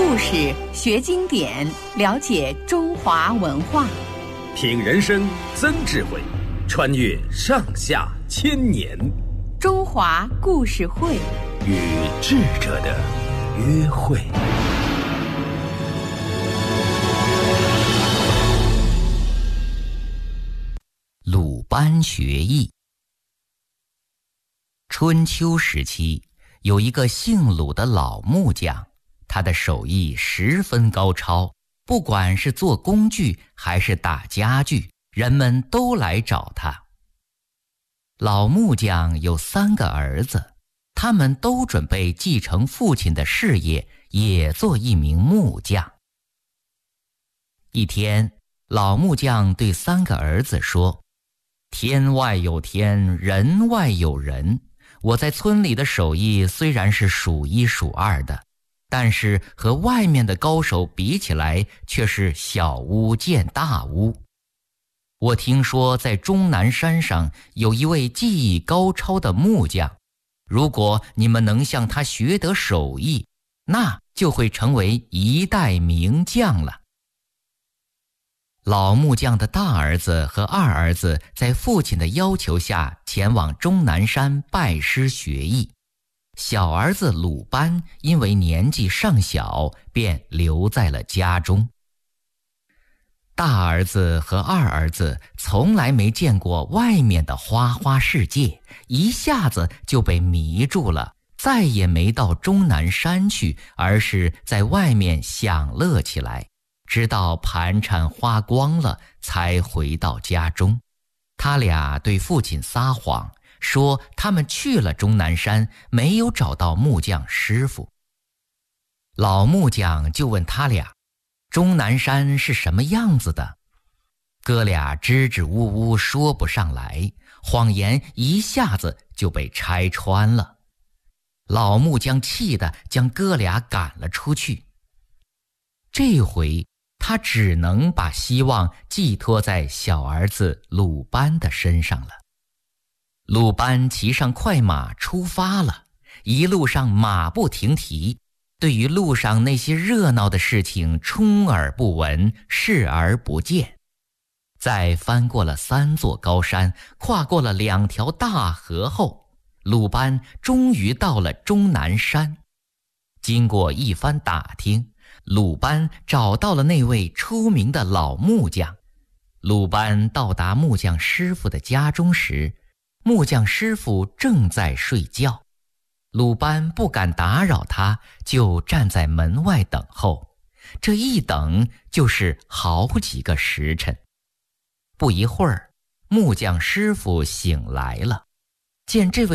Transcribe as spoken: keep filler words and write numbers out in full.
故事，学经典，了解中华文化， 品人生，增智慧，穿越上下千年。 中华故事会， 与智者的约会。 鲁班学艺。春秋时期，有一个姓鲁的老木匠，他的手艺十分高超，不管是做工具还是打家具，人们都来找他。老木匠有三个儿子，他们都准备继承父亲的事业，也做一名木匠。一天，老木匠对三个儿子说：天外有天，人外有人。我在村里的手艺虽然是数一数二的，但是和外面的高手比起来，却是小巫见大巫。我听说在终南山上有一位技艺高超的木匠，如果你们能向他学得手艺，那就会成为一代名将了。老木匠的大儿子和二儿子在父亲的要求下前往终南山拜师学艺，小儿子鲁班因为年纪尚小，便留在了家中。大儿子和二儿子从来没见过外面的花花世界，一下子就被迷住了，再也没到终南山去，而是在外面享乐起来。直到盘缠花光了，才回到家中。他俩对父亲撒谎，说他们去了终南山，没有找到木匠师傅。老木匠就问他俩，终南山是什么样子的？哥俩支支吾吾说不上来，谎言一下子就被拆穿了。老木匠气得将哥俩赶了出去。这回他只能把希望寄托在小儿子鲁班的身上了。鲁班骑上快马出发了，一路上马不停蹄，对于路上那些热闹的事情充耳不闻，视而不见。在翻过了三座高山，跨过了两条大河后，鲁班终于到了终南山。经过一番打听，鲁班找到了那位出名的老木匠。鲁班到达木匠师傅的家中时，木匠师傅正在睡觉。鲁班不敢打扰他，就站在门外等候。这一等就是好几个时辰。不一会儿，木匠师傅醒来了，见这位